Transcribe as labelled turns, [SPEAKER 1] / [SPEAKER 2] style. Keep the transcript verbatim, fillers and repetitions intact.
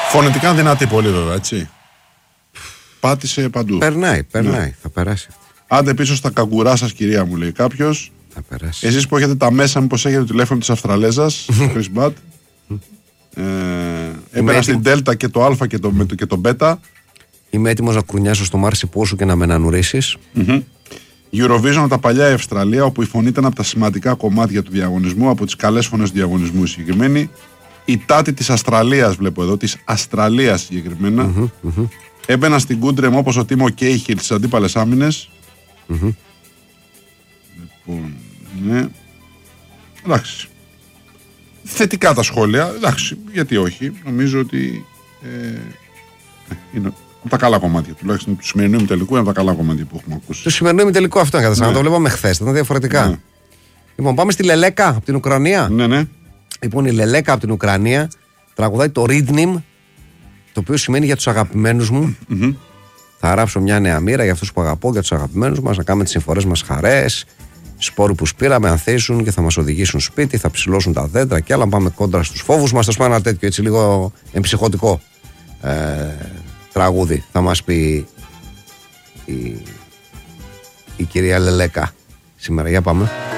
[SPEAKER 1] Φωνητικά δυνατή πολύ βέβαια, έτσι. Πάτησε παντού.
[SPEAKER 2] Περνάει, περνάει, ναι. Θα περάσει.
[SPEAKER 1] Άντε πίσω στα καγκουρά σας, κυρία μου, λέει κάποιος.
[SPEAKER 2] Θα περάσει.
[SPEAKER 1] Εσείς που έχετε τα μέσα, μήπως έχετε το τηλέφωνο της Αυστραλέζας, Chris Butt. ε, Έπαινα στην Delta και το Α και το, και το Β.
[SPEAKER 2] Είμαι έτοιμος να κουνιάσω στο μάρσιπό σου και να με ανανουρίσεις.
[SPEAKER 1] Mm-hmm. Eurovision από τα παλιά η Αυστραλία, όπου η φωνή ήταν από τα σημαντικά κομμάτια του διαγωνισμού, από τις καλές φωνές του διαγωνισμού συγκεκριμένη. Η τάτη της Αυστραλίας, βλέπω εδώ, της Αυστραλίας συγκεκριμένα. Mm-hmm, mm-hmm. Έμπαινα στην Κούντρεμ όπως ο Τίμο Κέιχιλ στις αντίπαλες άμυνες.
[SPEAKER 2] Mm-hmm.
[SPEAKER 1] Λοιπόν, ναι. Εντάξει. Θετικά τα σχόλια. Εντάξει, γιατί όχι. Νομίζω ότι ε, είναι από τα καλά κομμάτια. Τουλάχιστον του σημερινού ημιτελικού είναι από τα καλά κομμάτια που έχουμε ακούσει.
[SPEAKER 2] Το σημερινό ημιτελικό αυτό είναι. Ναι. Το βλέπαμε χθες. Ήταν διαφορετικά. Ναι. Λοιπόν, πάμε στη Λελέκα από την Ουκρανία.
[SPEAKER 1] Ναι, ναι.
[SPEAKER 2] Λοιπόν, η Λελέκα από την Ουκρανία τραγουδάει το Rhythm, το οποίο σημαίνει για τους αγαπημένους μου.
[SPEAKER 1] Mm-hmm.
[SPEAKER 2] Θα γράψω μια νέα μοίρα για αυτούς που αγαπώ, για τους αγαπημένους μας, να κάνουμε τις συμφορές μας χαρές. Σπόροι που σπήραμε ανθίσουν και θα μας οδηγήσουν σπίτι, θα ψηλώσουν τα δέντρα και άλλα. Πάμε κόντρα στους φόβους μας. Θα σου πω ένα τέτοιο έτσι λίγο εμψυχωτικό ε, τραγούδι. Θα μας πει η, η κυρία Λελέκα σήμερα. Για πάμε.